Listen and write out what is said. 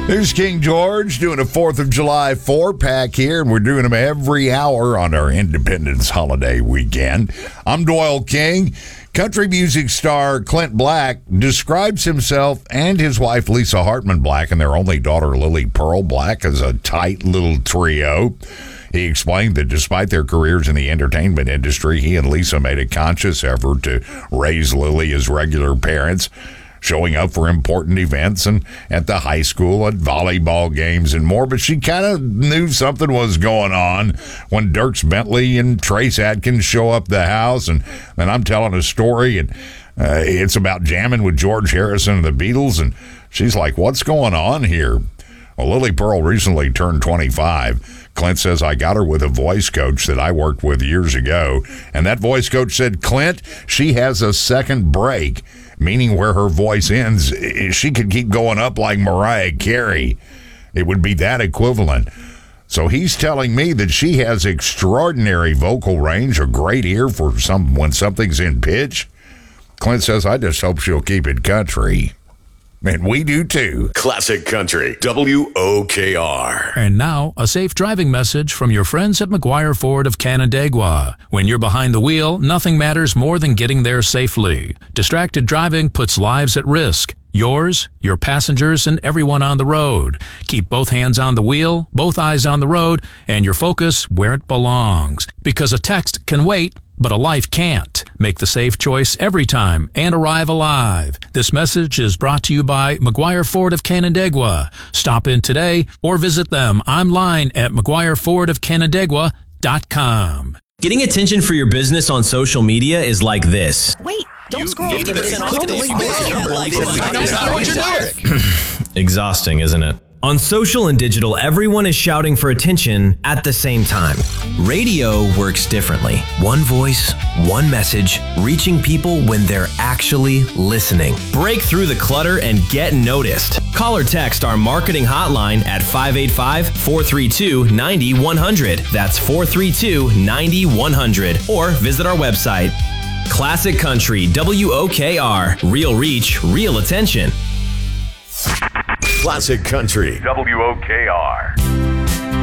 There's King George doing a 4th of July 4-pack here, and we're doing them every hour on our Independence holiday weekend. I'm Doyle King. Country music star Clint Black describes himself and his wife Lisa Hartman Black and their only daughter Lily Pearl Black as a tight little trio. He explained that despite their careers in the entertainment industry, he and Lisa made a conscious effort to raise Lily as regular parents, showing up for important events and at the high school, at volleyball games and more. But she kind of knew something was going on when Dierks Bentley and Trace Adkins show up the house. And I'm telling a story, and it's about jamming with George Harrison and the Beatles. And she's like, what's going on here? Well, Lily Pearl recently turned 25. Clint says, I got her with a voice coach that I worked with years ago. And that voice coach said, Clint, she has a second break, meaning where her voice ends, she could keep going up like Mariah Carey. It would be that equivalent. So he's telling me that she has extraordinary vocal range, a great ear for when something's in pitch. Clint says, I just hope she'll keep it country. And we do too. Classic Country, WOKR. And now, a safe driving message from your friends at McGuire Ford of Canandaigua. When you're behind the wheel, nothing matters more than getting there safely. Distracted driving puts lives at risk. Yours, your passengers, and everyone on the road. Keep both hands on the wheel, both eyes on the road, and your focus where it belongs. Because a text can wait, but a life can't. Make the safe choice every time and arrive alive. This message is brought to you by McGuire Ford of Canandaigua. Stop in today or visit them online at McGuireFordofCanandaigua.com. Getting attention for your business on social media is like this. Wait, don't scroll. Exhausting, isn't it? On social and digital, everyone is shouting for attention at the same time. Radio works differently. One voice, one message, reaching people when they're actually listening. Break through the clutter and get noticed. Call or text our marketing hotline at 585-432-9100. That's 432-9100. Or visit our website. Classic Country, WOKR. Real reach, real attention. Classic Country, WOKR.